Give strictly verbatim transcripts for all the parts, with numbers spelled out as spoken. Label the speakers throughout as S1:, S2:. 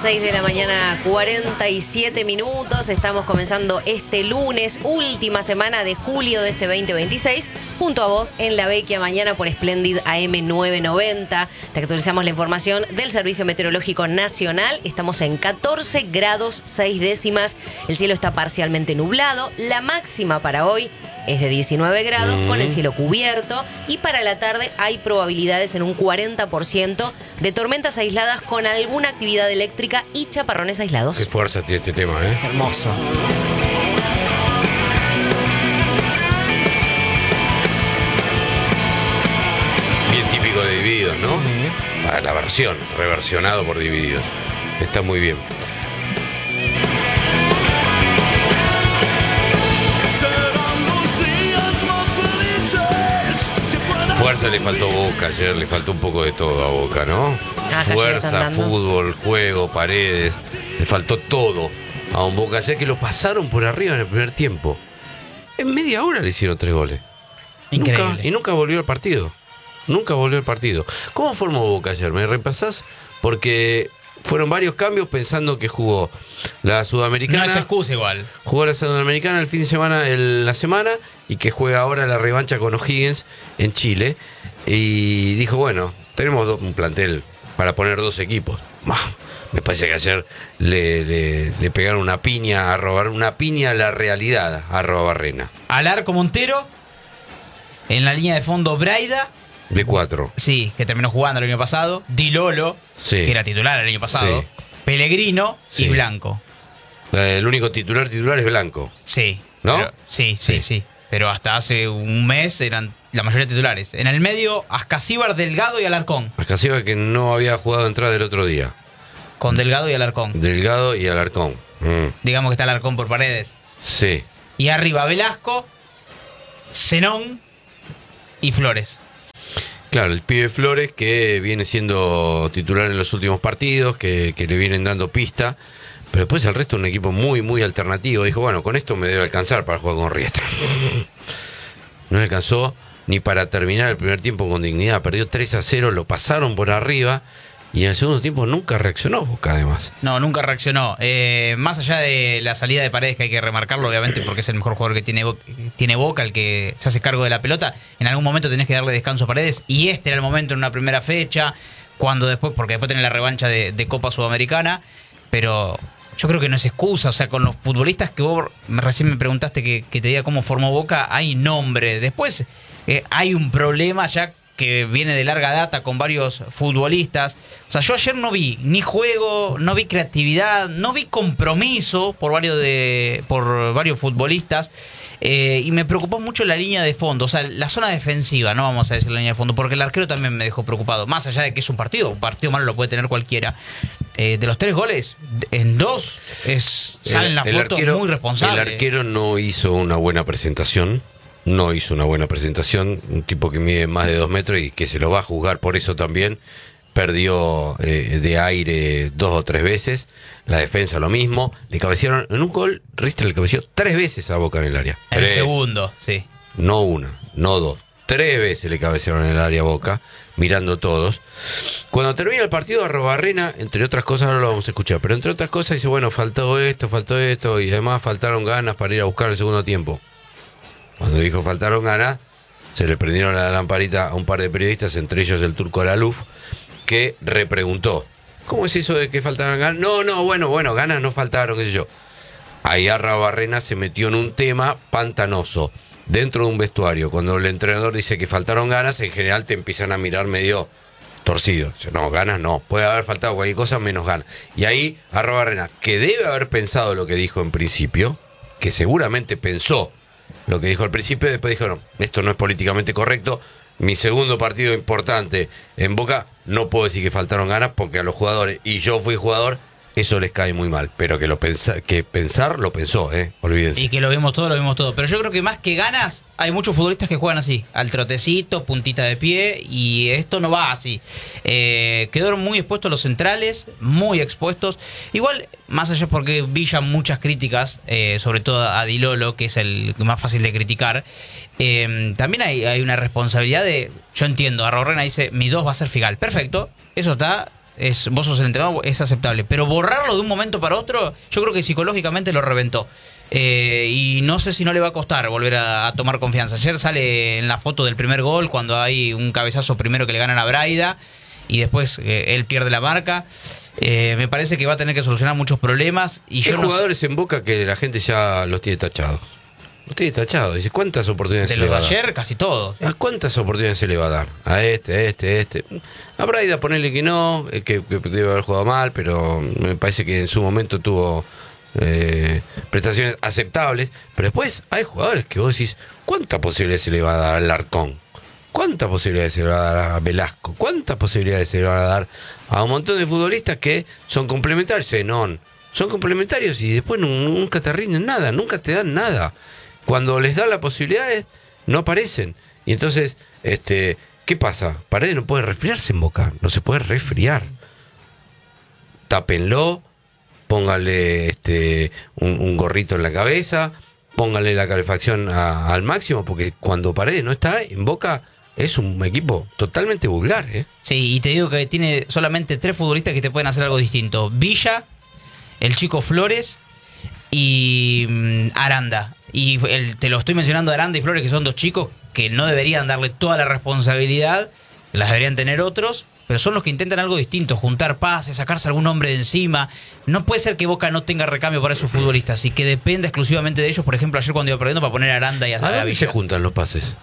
S1: seis de la mañana, cuarenta y siete minutos. Estamos comenzando este lunes, última semana de julio de este veinte veintiséis, junto a vos en La Vecchia Mañana por Splendid A M novecientos noventa. Te actualizamos la información del Servicio Meteorológico Nacional. Estamos en catorce grados seis décimas. El cielo está parcialmente nublado. La máxima para hoy es de diecinueve grados, mm. con el cielo cubierto, y para la tarde hay probabilidades en un cuarenta por ciento de tormentas aisladas con alguna actividad eléctrica y chaparrones aislados.
S2: Qué fuerza tiene este tema, ¿eh?
S1: Hermoso.
S2: Bien típico de Divididos, ¿no? Uh-huh. Para la versión, reversionado por Divididos. Está muy bien. Fuerza le faltó Boca ayer, le faltó un poco de todo a Boca, ¿no?
S1: Ah,
S2: Fuerza, fútbol, juego, Paredes, le faltó todo a un Boca ayer que lo pasaron por arriba en el primer tiempo. En media hora le hicieron tres goles.
S1: Increíble.
S2: Nunca, y nunca volvió al partido. Nunca volvió al partido. ¿Cómo formó Boca ayer? ¿Me repasás? Porque fueron varios cambios pensando que jugó la Sudamericana.
S3: No es excusa igual.
S2: Jugó la Sudamericana el fin de semana, el, la semana, y que juega ahora la revancha con O'Higgins en Chile. Y dijo, bueno, tenemos do, un plantel para poner dos equipos. Me parece que ayer le, le, le pegaron una piña a robar, una piña a la realidad a Arrobarrena.
S3: Al arco Montero, en la línea de fondo Braida.
S2: De cuatro.
S3: Sí, que terminó jugando el año pasado. Di Lolo, sí, que era titular el año pasado. Sí. Pellegrino, sí, y Blanco.
S2: El único titular titular es Blanco.
S3: Sí.
S2: ¿No?
S3: Pero, sí, sí, sí, sí. Pero hasta hace un mes eran la mayoría titulares. En el medio, Ascasíbar, Delgado y Alarcón.
S2: Ascasíbar, que no había jugado entrada el otro día.
S3: Con Delgado y Alarcón.
S2: Delgado y Alarcón. Mm.
S3: Digamos que está Alarcón por Paredes.
S2: Sí.
S3: Y arriba Velasco, Zenón y Flores.
S2: Claro, el pibe Flores, que viene siendo titular en los últimos partidos, que, que le vienen dando pista, pero después el resto es un equipo muy, muy alternativo. Dijo, bueno, con esto me debe alcanzar para jugar con Riestra. No le alcanzó ni para terminar el primer tiempo con dignidad. Perdió tres a cero, lo pasaron por arriba, y en el segundo tiempo nunca reaccionó Boca, además.
S3: No, nunca reaccionó. Eh, más allá de la salida de Paredes, que hay que remarcarlo, obviamente, porque es el mejor jugador que tiene, tiene Boca, el que se hace cargo de la pelota. En algún momento tenés que darle descanso a Paredes, y este era el momento en una primera fecha, cuando después, porque después tenés la revancha de, de Copa Sudamericana, pero yo creo que no es excusa. O sea, con los futbolistas que vos recién me preguntaste que, que te diga cómo formó Boca, hay nombre. Después eh, hay un problema ya que viene de larga data con varios futbolistas. O sea, yo ayer no vi ni juego, no vi creatividad, no vi compromiso por varios de por varios futbolistas, eh, y me preocupó mucho la línea de fondo, o sea, la zona defensiva, no vamos a decir la línea de fondo, porque el arquero también me dejó preocupado, más allá de que es un partido, un partido malo lo puede tener cualquiera. Eh, de los tres goles, en dos es, salen las fotos muy responsables.
S2: El arquero no hizo una buena presentación. No hizo una buena presentación, un tipo que mide más de dos metros y que se lo va a juzgar por eso también. Perdió eh, de aire dos o tres veces, la defensa lo mismo. Le cabecearon en un gol, Riestra le cabeció tres veces a Boca en el área.
S3: El tres. Segundo, sí.
S2: No una, no dos, tres veces le cabecearon en el área a Boca, mirando todos. Cuando termina el partido, Arrobarrena, entre otras cosas, ahora lo vamos a escuchar, pero entre otras cosas dice, bueno, faltó esto, faltó esto, y además faltaron ganas para ir a buscar el segundo tiempo. Cuando dijo faltaron ganas, se le prendieron la lamparita a un par de periodistas, entre ellos el turco Laluf, que repreguntó, ¿cómo es eso de que faltaron ganas? No, no, bueno, bueno, ganas no faltaron, qué sé yo. Ahí Arrobarrena se metió en un tema pantanoso, dentro de un vestuario. Cuando el entrenador dice que faltaron ganas, en general te empiezan a mirar medio torcido. No, ganas no, puede haber faltado cualquier cosa menos ganas. Y ahí Arrobarrena, que debe haber pensado lo que dijo en principio, que seguramente pensó lo que dijo al principio, después dijo, no, esto no es políticamente correcto, mi segundo partido importante en Boca, no puedo decir que faltaron ganas porque a los jugadores, y yo fui jugador, eso les cae muy mal, pero que lo pensa, que pensar lo pensó, eh, olvídense.
S3: Y que lo vimos todo, lo vimos todo, pero yo creo que más que ganas, hay muchos futbolistas que juegan así, al trotecito, puntita de pie, y esto no va así. Eh, quedaron muy expuestos los centrales, muy expuestos, igual, más allá porque vi ya muchas críticas, eh, sobre todo a Di Lolo, que es el más fácil de criticar, eh, también hay, hay una responsabilidad de, yo entiendo, Arrobarrena dice, mi dos va a ser Figal, perfecto, eso está es vos sos el entrenador, es aceptable. Pero borrarlo de un momento para otro, yo creo que psicológicamente lo reventó. Eh, y no sé si no le va a costar volver a, a tomar confianza. Ayer sale en la foto del primer gol cuando hay un cabezazo primero que le ganan a Braida y después eh, él pierde la marca. Eh, me parece que va a tener que solucionar muchos problemas. Y
S2: Hay
S3: yo no
S2: jugadores
S3: sé,
S2: en Boca que la gente ya los tiene tachados. Los tiene tachados. Dice, ¿cuántas oportunidades
S3: de
S2: se
S3: los
S2: le
S3: de
S2: va a dar?
S3: ayer, casi todos.
S2: ¿A cuántas oportunidades se le va a dar? A este, a este, a este. A Braida ponerle que no, que, que debe haber jugado mal, pero me parece que en su momento tuvo eh, prestaciones aceptables. Pero después hay jugadores que vos decís, ¿cuántas posibilidades se le va a dar al Larcón? ¿Cuántas posibilidades se le va a dar a Velasco? ¿Cuántas posibilidades se le va a dar a un montón de futbolistas que son complementarios? Zenón, son complementarios y después nunca te rinden nada, nunca te dan nada. Cuando les dan las posibilidades, no aparecen. Y entonces, este, ¿qué pasa? Paredes no puede resfriarse en Boca, no se puede resfriar. Tápenlo, póngale este, un, un gorrito en la cabeza, póngale la calefacción a, al máximo, porque cuando Paredes no está en Boca, es un equipo totalmente vulgar, ¿eh?
S3: Sí, y te digo que tiene solamente tres futbolistas que te pueden hacer algo distinto. Villa, el chico Flores y mm, Aranda. Y el, te lo estoy mencionando, Aranda y Flores, que son dos chicos que no deberían darle toda la responsabilidad, las deberían tener otros, pero son los que intentan algo distinto, juntar pases, sacarse algún hombre de encima. No puede ser que Boca no tenga recambio para esos futbolistas y que dependa exclusivamente de ellos. Por ejemplo, ayer cuando iba perdiendo para poner a Aranda y a,
S2: ¿A dónde
S3: Villa.
S2: se juntan los pases?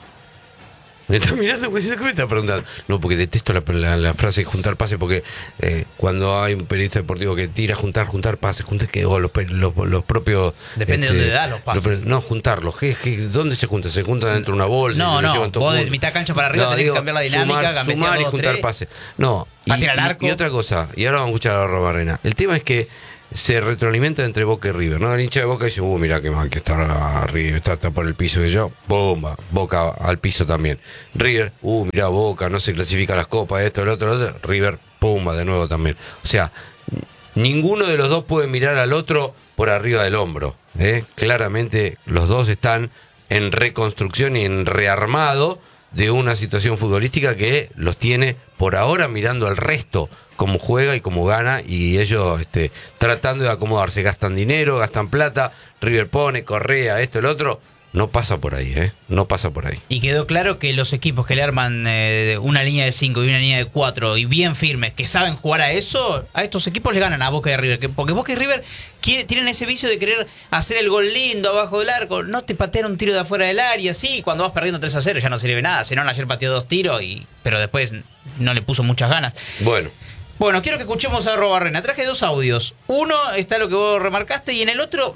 S2: Me está mirando, ¿qué me está preguntando? No, porque detesto la, la, la frase de juntar pases, porque eh, cuando hay un periodista deportivo que tira juntar, juntar pases, juntar que o los, los, los propios...
S3: Depende de dónde da los pases.
S2: Los, no, juntarlos. ¿Qué, qué, ¿Dónde se juntan? ¿Se juntan dentro de una bolsa?
S3: No,
S2: se
S3: no,
S2: llevan todos
S3: vos de
S2: juntos?
S3: mitad cancha para arriba
S2: No,
S3: tenés
S2: digo,
S3: que cambiar la dinámica,
S2: sumar,
S3: cambiar
S2: sumar y
S3: dos,
S2: juntar
S3: tres.
S2: pases. No, y,
S3: Patear al
S2: y-
S3: arco.
S2: y otra cosa, y ahora vamos a escuchar a Robarrena. El tema es que se retroalimenta entre Boca y River, ¿no? El hincha de Boca dice, uh, mira qué mal que está River, está, está por el piso que yo, bomba, Boca al piso también. River, uh, mira Boca, no se clasifica a las copas, esto, el otro, el otro, River, pumba, de nuevo también. O sea, ninguno de los dos puede mirar al otro por arriba del hombro, ¿eh? Claramente los dos están en reconstrucción y en rearmado de una situación futbolística que los tiene por ahora mirando al resto, cómo juega y cómo gana, y ellos este, tratando de acomodarse, gastan dinero, gastan plata, River pone, Correa, esto, el otro, no pasa por ahí, ¿eh? No pasa por ahí.
S3: Y quedó claro que los equipos que le arman eh, una línea de cinco y una línea de cuatro y bien firmes, que saben jugar a eso, a estos equipos le ganan a Boca y River. Que, porque Boca y River quiere, tienen ese vicio de querer hacer el gol lindo abajo del arco, no te patean un tiro de afuera del área, sí, cuando vas perdiendo tres a cero ya no sirve nada. Zenón ayer pateó dos tiros, y pero después no le puso muchas ganas.
S2: Bueno.
S3: Bueno, quiero que escuchemos a Robarrena. Traje dos audios. Uno está lo que vos remarcaste y en el otro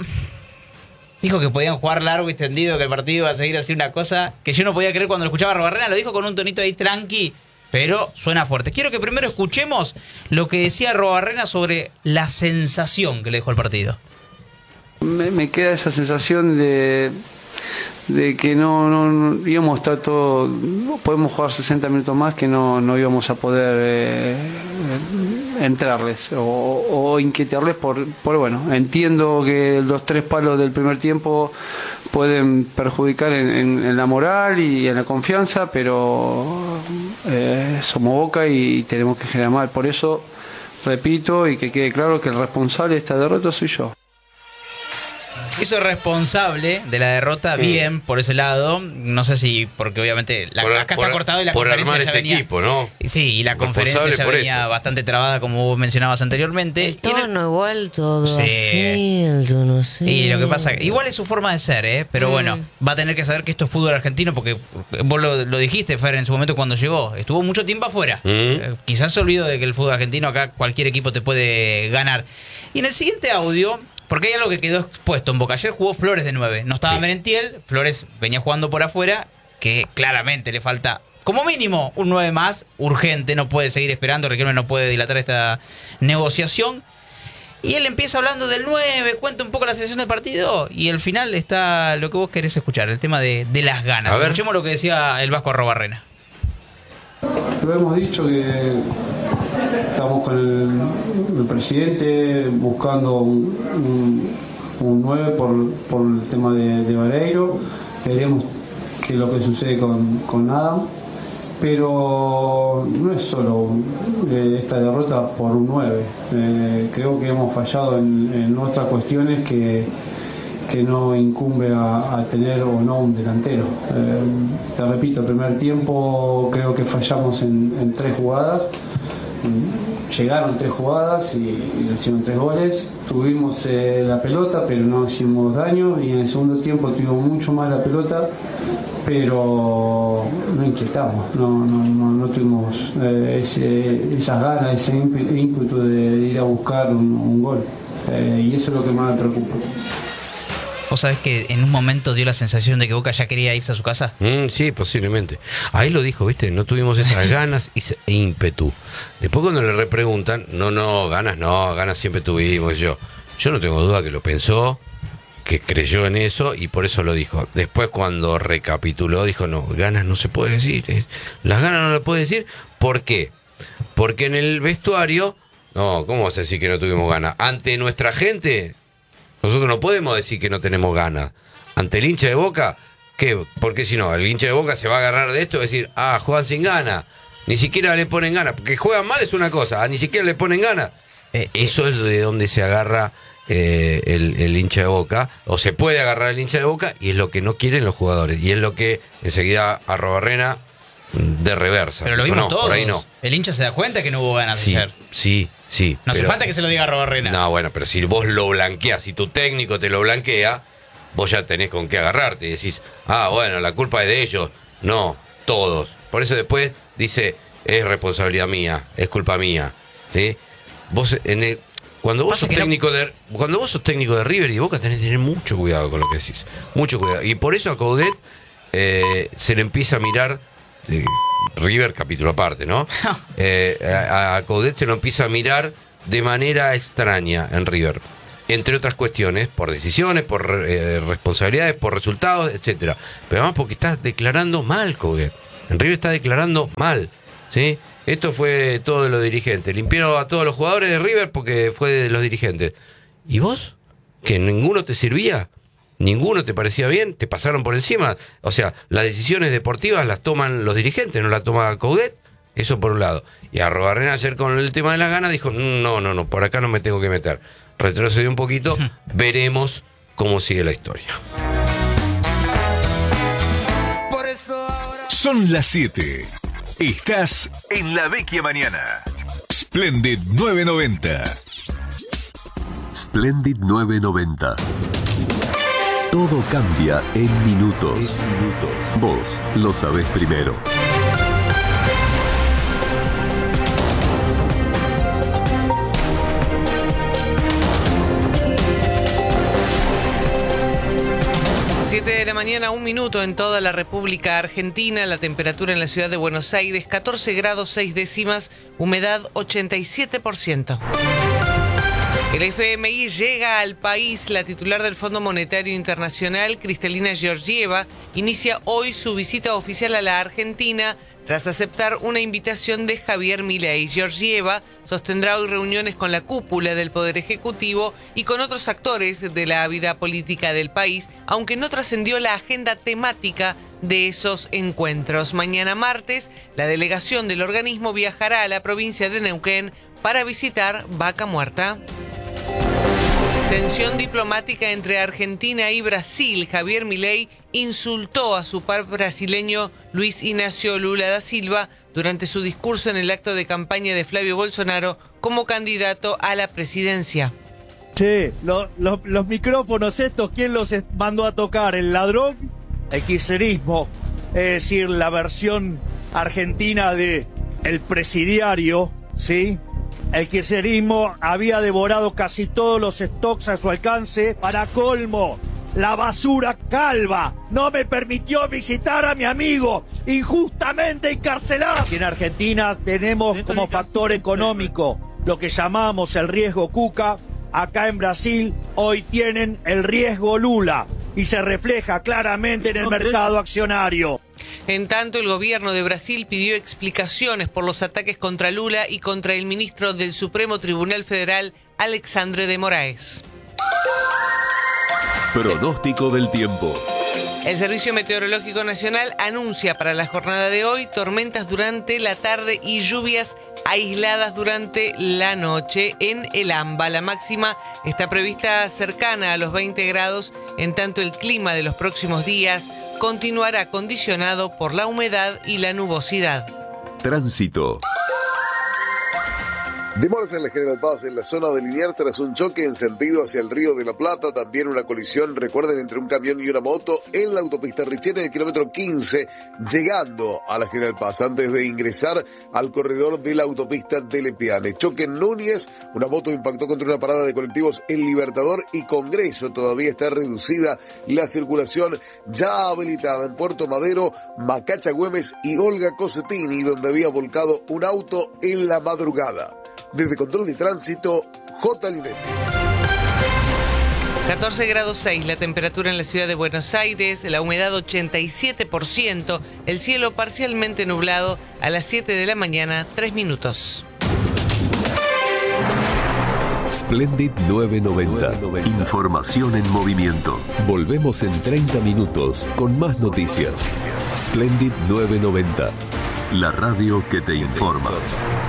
S3: dijo que podían jugar largo y extendido, que el partido iba a seguir así, una cosa que yo no podía creer cuando lo escuchaba a Robarrena. Lo dijo con un tonito ahí tranqui, pero suena fuerte. Quiero que primero escuchemos lo que decía Robarrena sobre la sensación que le dejó el partido.
S4: Me, me queda esa sensación de, de que no, no, no íbamos a estar todo, no podemos jugar sesenta minutos más, que no, no íbamos a poder eh, entrarles o, o inquietarles por, por, bueno, entiendo que los tres palos del primer tiempo pueden perjudicar en, en, en la moral y en la confianza, pero eh, somos Boca y tenemos que generar mal. Por eso repito y que quede claro que el responsable de esta derrota soy yo.
S3: Hizo responsable de la derrota, bien, por ese lado. No sé si, porque obviamente la,
S2: Por-
S3: acá
S2: por-
S3: está cortado y la
S2: por
S3: conferencia
S2: armar
S3: ya
S2: este
S3: venía.
S2: equipo, ¿no?
S3: Sí, y la conferencia
S2: Responsable
S3: ya
S2: por
S3: venía
S2: eso.
S3: bastante trabada, como vos mencionabas anteriormente.
S1: El
S3: Y en el-
S1: tono igual, todo
S3: Sí.
S1: así, el tono así.
S3: Y lo que pasa, igual es su forma de ser, ¿eh? Pero
S1: Mm.
S3: bueno, va a tener que saber que esto es fútbol argentino, porque vos lo, lo dijiste, Fer, en su momento cuando llegó. Estuvo mucho tiempo afuera.
S2: Mm.
S3: Eh, quizás se olvidó de que el fútbol argentino acá cualquier equipo te puede ganar. Y en el siguiente audio, porque hay algo que quedó expuesto en Boca. Ayer jugó Flores de nueve. No estaba
S2: Sí.
S3: Merentiel, Flores venía jugando por afuera, que claramente le falta como mínimo un nueve más, urgente, no puede seguir esperando, Riquelme no puede dilatar esta negociación. Y él empieza hablando del nueve, cuenta un poco la sensación del partido, y al final está lo que vos querés escuchar, el tema de, de las ganas.
S2: A ver.
S3: Escuchemos lo que decía el Vasco Arrobarrena.
S4: Lo hemos dicho que estamos con el, el presidente buscando un, un, un nueve por, por el tema de, de Vareiro. Veremos qué es lo que sucede con, con Adam. pero no es solo eh, esta derrota por un nueve. Eh, creo que hemos fallado en, en otras cuestiones que, que no incumbe a, a tener o no un delantero. Eh, te repito, el primer tiempo creo que fallamos en, en tres jugadas. Llegaron tres jugadas y, y hicieron tres goles. Tuvimos eh, la pelota, pero no hicimos daño. Y en el segundo tiempo tuvimos mucho más la pelota, pero no inquietamos, no, no, no, no tuvimos eh, ese, esas ganas, ese ímpetu de, de ir a buscar un, un gol. Eh, y eso es lo que más me preocupa.
S3: ¿Vos sabés que en un momento dio la sensación de que Boca ya quería irse a su casa?
S2: Mm, sí, posiblemente. Ahí lo dijo, ¿viste? No tuvimos esas ganas y ese ímpetu. Después cuando le repreguntan, no, no, ganas no, ganas siempre tuvimos. Yo, yo no tengo duda que lo pensó, que creyó en eso y por eso lo dijo. Después cuando recapituló dijo, no, ganas no se puede decir. Las ganas no las puede decir. ¿Por qué? Porque en el vestuario, no, ¿cómo vas a decir que no tuvimos ganas? Ante nuestra gente... Nosotros no podemos decir que no tenemos ganas. Ante el hincha de Boca, ¿qué? Porque si no, el hincha de Boca se va a agarrar de esto y decir, ah, juegan sin ganas. Ni siquiera le ponen ganas. Porque juegan mal es una cosa, ah, ni siquiera le ponen ganas. Eh, eso es de donde se agarra eh, el, el hincha de Boca, o se puede agarrar el hincha de Boca, y es lo que no quieren los jugadores. Y es lo que enseguida Arrobarrena de reversa.
S3: Pero lo vimos
S2: no,
S3: todos.
S2: Por ahí no.
S3: El hincha se da cuenta que no hubo ganas
S2: Sí,
S3: ayer.
S2: sí, sí.
S3: No hace
S2: pero,
S3: falta que se lo diga Arrobarrena.
S2: No, bueno, pero si vos lo blanqueás, si tu técnico te lo blanquea, vos ya tenés con qué agarrarte y decís, ah, bueno, la culpa es de ellos. No, todos. Por eso después dice, es responsabilidad mía, es culpa mía. ¿Sí? Vos en el, cuando vos sos técnico no... de cuando vos sos técnico de River y Boca tenés que tener mucho cuidado con lo que decís. Mucho cuidado. Y por eso a Coudet eh, se le empieza a mirar. Eh, River, capítulo aparte, ¿no? Eh, a, a Coudet se lo empieza a mirar de manera extraña en River. Entre otras cuestiones, por decisiones, por eh, responsabilidades, por resultados, etcétera. Pero además porque estás declarando mal, Coudet. En River está declarando mal, ¿sí? Esto fue todo de los dirigentes. Limpiaron a todos los jugadores de River porque fue de los dirigentes. ¿Y vos? ¿Que ninguno te servía? ¿Ninguno te parecía bien? ¿Te pasaron por encima? O sea, las decisiones deportivas las toman los dirigentes, no las toma Coudet. Eso por un lado. Y Arrobarrena ayer con el tema de las ganas dijo, no, no, no, por acá no me tengo que meter. Retrocedió un poquito, veremos cómo sigue la historia.
S5: Son las siete. Estás en La Vecchia Mañana. Splendid nueve noventa.
S6: Splendid nueve noventa. Todo cambia en minutos. En minutos. Vos lo sabés primero.
S7: siete de la mañana, un minuto en toda la República Argentina. La temperatura en la ciudad de Buenos Aires, catorce grados seis décimas, humedad ochenta y siete por ciento. El F M I llega al país. La titular del Fondo Monetario Internacional, Kristalina Georgieva, inicia hoy su visita oficial a la Argentina tras aceptar una invitación de Javier Milei. Georgieva sostendrá hoy reuniones con la cúpula del Poder Ejecutivo y con otros actores de la vida política del país, aunque no trascendió la agenda temática de esos encuentros. Mañana martes, la delegación del organismo viajará a la provincia de Neuquén para visitar Vaca Muerta. Tensión diplomática entre Argentina y Brasil. Javier Milei insultó a su par brasileño Luis Ignacio Lula da Silva durante su discurso en el acto de campaña de Flavio Bolsonaro como candidato a la presidencia.
S8: Che, lo, lo, los micrófonos estos, ¿quién los mandó a tocar? ¿El ladrón? El kirchnerismo, es decir, la versión argentina de el presidiario, ¿sí? El kirchnerismo había devorado casi todos los stocks a su alcance. Para colmo, la basura calva no me permitió visitar a mi amigo injustamente encarcelado. Y en Argentina tenemos como factor económico lo que llamamos el riesgo Cuca. Acá en Brasil hoy tienen el riesgo Lula y se refleja claramente en el mercado accionario.
S7: En tanto, el gobierno de Brasil pidió explicaciones por los ataques contra Lula y contra el ministro del Supremo Tribunal Federal, Alexandre de Moraes.
S6: Pronóstico del tiempo.
S7: El Servicio Meteorológico Nacional anuncia para la jornada de hoy tormentas durante la tarde y lluvias aisladas durante la noche en el AMBA. La máxima está prevista cercana a los veinte grados, en tanto el clima de los próximos días continuará condicionado por la humedad y la nubosidad.
S6: Tránsito.
S9: Demoras en la General Paz en la zona de Liniers tras un choque en sentido hacia el Río de la Plata. También una colisión, recuerden, entre un camión y una moto en la autopista Richera en el kilómetro quince, llegando a la General Paz antes de ingresar al corredor de la autopista de Lepiane. Choque en Núñez, una moto impactó contra una parada de colectivos El Libertador y Congreso. Todavía está reducida la circulación, ya habilitada en Puerto Madero, Macacha Güemes y Olga Cosetini, donde había volcado un auto en la madrugada. Desde Control de Tránsito, J. Linetti.
S7: catorce grados seis la temperatura en la ciudad de Buenos Aires, la humedad ochenta y siete por ciento, el cielo parcialmente nublado a las siete de la mañana, tres minutos.
S6: Splendid novecientos noventa. Información en movimiento. Volvemos en treinta minutos con más noticias. Splendid novecientos noventa. La radio que te informa.